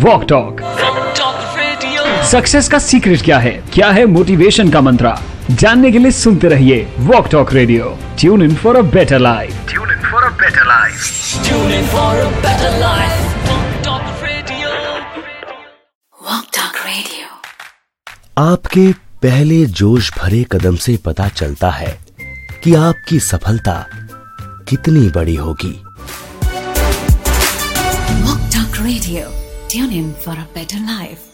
Walk talk. Success का secret क्या है मोटिवेशन का मंत्र, जानने के लिए सुनते रहिए walk talk radio. Tune in for a better life. आपके पहले जोश भरे कदम से पता चलता है कि आपकी सफलता कितनी बड़ी होगी। Walk Talk Radio. Tune in for a better life.